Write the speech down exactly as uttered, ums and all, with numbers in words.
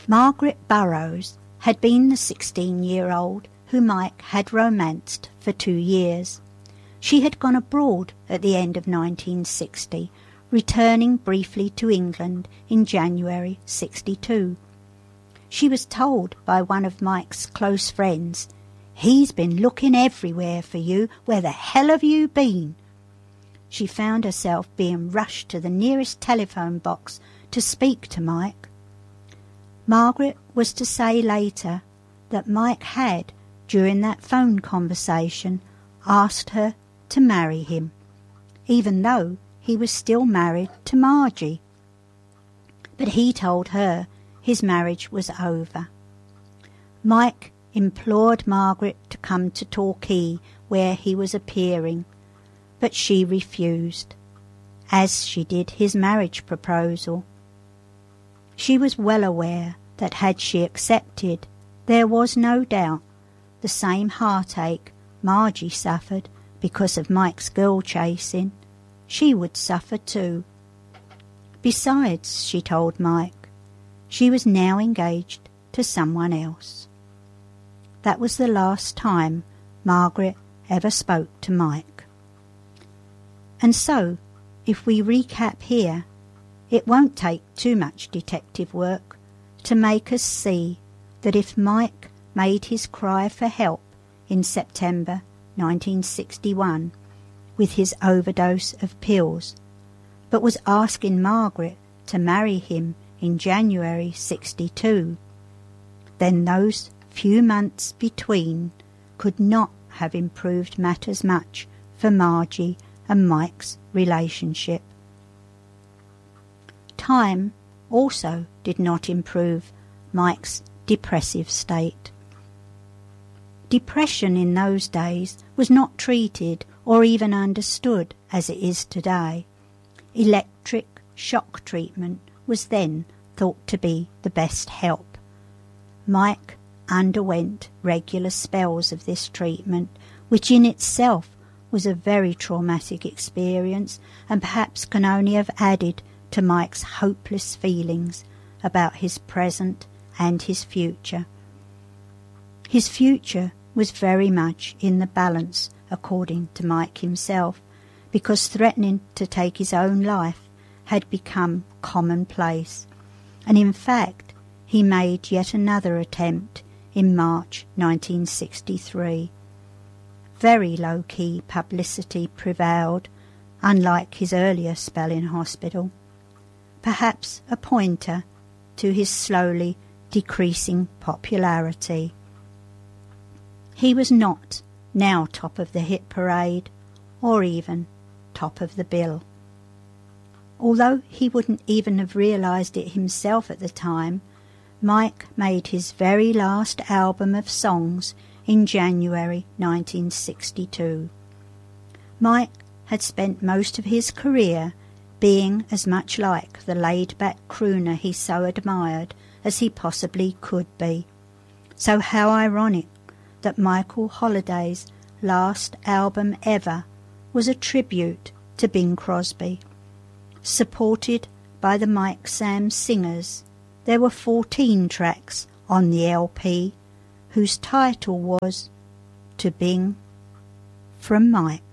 Margaret Burrows had been the sixteen-year-old who Mike had romanced for two years. She had gone abroad at the end of nineteen sixty, returning briefly to England in January sixty-two. She was told by one of Mike's close friends, "He's been looking everywhere for you. Where the hell have you been?" She found herself being rushed to the nearest telephone box to speak to Mike. Margaret was to say later that Mike had, during that phone conversation, asked her to marry him, even though he was still married to Margie. But he told her his marriage was over. Mike implored Margaret to come to Torquay, where he was appearing, but she refused, as she did his marriage proposal. She was well aware that had she accepted, there was no doubt the same heartache Margie suffered because of Mike's girl chasing, she would suffer too. Besides, she told Mike, she was now engaged to someone else. That was the last time Margaret ever spoke to Mike. And so, if we recap here, it won't take too much detective work to make us see that if Mike made his cry for help in September nineteen sixty-one with his overdose of pills, but was asking Margaret to marry him in January sixty-two, then those few months between could not have improved matters much for Margie and Mike's relationship. Time also did not improve Mike's depressive state. Depression in those days was not treated or even understood as it is today. Electric shock treatment was then thought to be the best help. Mike underwent regular spells of this treatment, which in itself was a very traumatic experience and perhaps can only have added to Mike's hopeless feelings about his present and his future. His future was very much in the balance, according to Mike himself, because threatening to take his own life had become commonplace, and in fact he made yet another attempt in March nineteen sixty-three. Very low-key publicity prevailed, unlike his earlier spell in hospital, perhaps a pointer to his slowly decreasing popularity. He was not now top of the hit parade, or even top of the bill. Although he wouldn't even have realised it himself at the time, Mike made his very last album of songs in January nineteen sixty-two. Mike had spent most of his career being as much like the laid-back crooner he so admired as he possibly could be. So how ironic that Michael Holliday's last album ever was a tribute to Bing Crosby. Supported by the Mike Sammes Singers, there were fourteen tracks on the L P, whose title was To Bing from Mike.